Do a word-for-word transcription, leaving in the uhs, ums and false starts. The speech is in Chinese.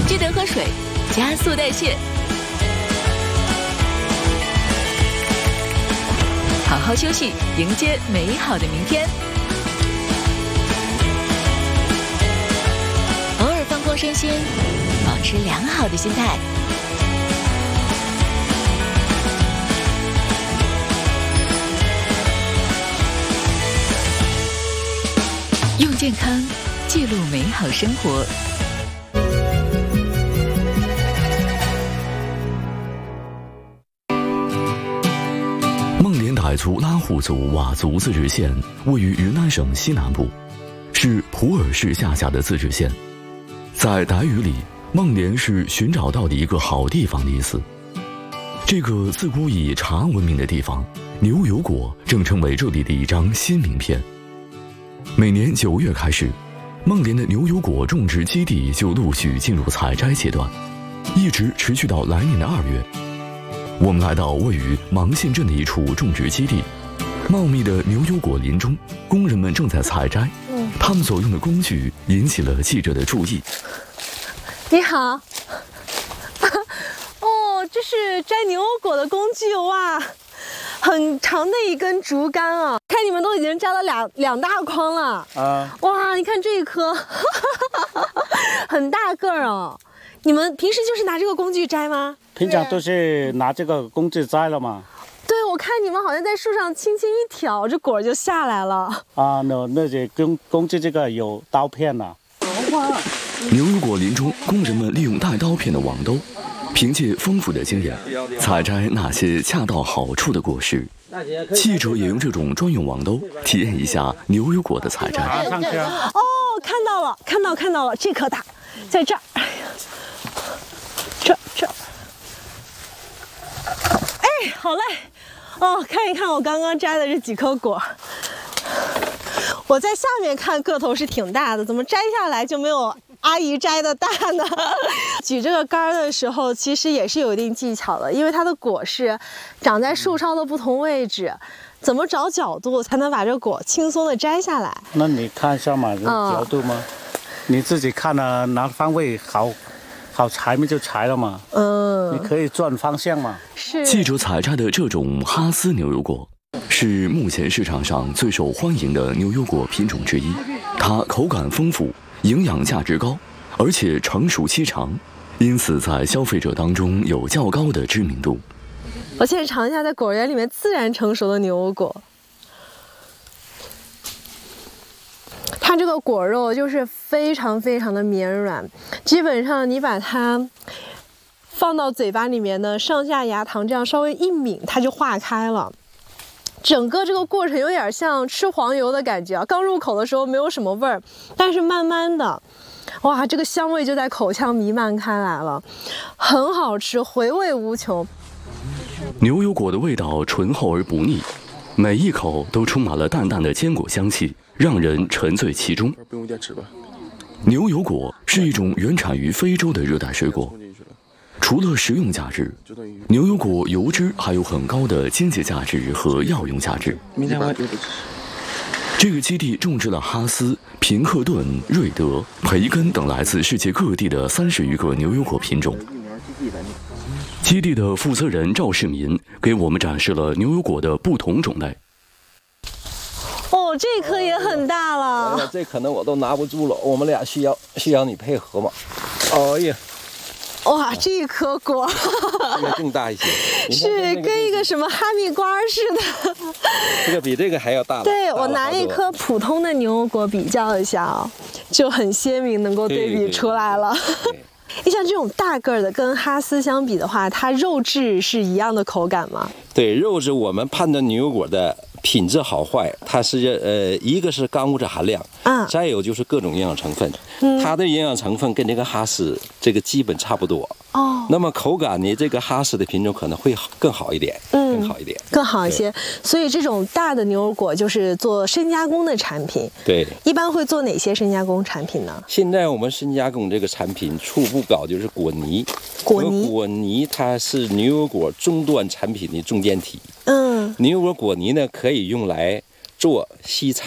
记得喝水，加速代谢。好好休息，迎接美好的明天。偶尔放空身心，保持良好的心态。用健康记录美好生活。 孟连傣族拉祜族佤族自治县位于云南省西南部，是普洱市下辖的自治县。在傣语里，孟连是寻找到的一个好地方的意思。这个自古以茶闻名的地方，牛油果正成为这里的一张新名片。每年九月开始，孟连的牛油果种植基地就陆续进入采摘阶段，一直持续到来年的二月。我们来到位于芒县镇的一处种植基地，茂密的牛油果林中，工人们正在采摘。嗯，他们所用的工具引起了记者的注意。 你好，哦，这是摘牛油果的工具哇，很长的一根竹竿啊！看你们都已经摘了两两大筐了啊！哇，你看这一颗，很大个儿哦。你们平时就是拿这个工具摘吗？ 平常都是拿这个工具摘了嘛。 对，我看你们好像在树上轻轻一挑，这果就下来了。 啊，那那些工工具这个有刀片呢。 哇！ 牛油果林中，工人们利用带刀片的网兜，凭借丰富的经验，采摘那些恰到好处的果实。记者也用这种专用网兜体验一下牛油果的采摘。 哦，看到了，看到看到了，这颗大，在这儿。哎呀，这这。哎，好嘞。哦，看一看我刚刚摘的这几颗果。我在下面看个头是挺大的，怎么摘下来就没有阿姨摘的大呢？举这个杆的时候，其实也是有一定技巧的，因为它的果是长在树梢的不同位置，怎么找角度才能把这果轻松的摘下来？ 那你看一下嘛，这角度吗？嗯、你自己看了哪方位好，好裁嘛就裁了嘛。嗯，你可以转方向嘛。 是。记者采摘的这种哈斯牛油果，是目前市场上最受欢迎的牛油果品种之一。它口感丰富，营养价值高，而且成熟期长，因此在消费者当中有较高的知名度。 我现在尝一下在果园里面自然成熟的牛油果，它这个果肉就是非常非常的绵软，基本上你把它放到嘴巴里面呢，上下牙膛这样稍微一抿，它就化开了。整个这个过程有点像吃黄油的感觉啊，刚入口的时候没有什么味儿，但是慢慢的，哇，这个香味就在口腔弥漫开来了，很好吃，回味无穷。 牛油果的味道醇厚而不腻，每一口都充满了淡淡的坚果香气，让人沉醉其中。不用电池吧？牛油果是一种原产于非洲的热带水果。除了食用价值，牛油果油脂还有很高的经济价值和药用价值。这个基地种植了哈斯、平克顿、瑞德、培根等来自世界各地的三十余个牛油果品种。基地的负责人赵世民给我们展示了牛油果的不同种类。 哦，这颗也很大了。 哎呀，这可能我都拿不住了，我们俩需要需要你配合嘛。哎呀。 哇，这一颗果这个更大一些， 是跟一个什么哈密瓜似的。 这个比这个还要大了。 对，我拿一颗普通的牛油果比较一下啊、哦，就很鲜明，能够对比出来了。你像这种大个儿的，跟哈斯相比的话，它肉质是一样的口感吗？ 对，肉质我们判断牛油果的品质好坏，它是呃，一个是钢物质含量，啊，再有就是各种营养成分，嗯，它的营养成分跟这个哈斯这个基本差不多哦。那么口感呢，这个哈斯的品种可能会更好一点，嗯，更好一点， 更好一些。所以这种大的牛油果就是做深加工的产品。 对， 一般会做哪些深加工产品呢？ 现在我们深加工这个产品初步搞就是果泥， 果泥， 果泥它是牛油果终端产品的中间体。 嗯， 牛油果果泥呢，可以用来做西餐